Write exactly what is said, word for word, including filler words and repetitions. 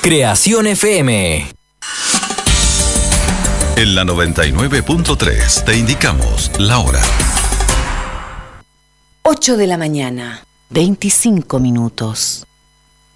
Creación F M. En la noventa y nueve punto tres te indicamos la hora. ocho de la mañana, veinticinco minutos.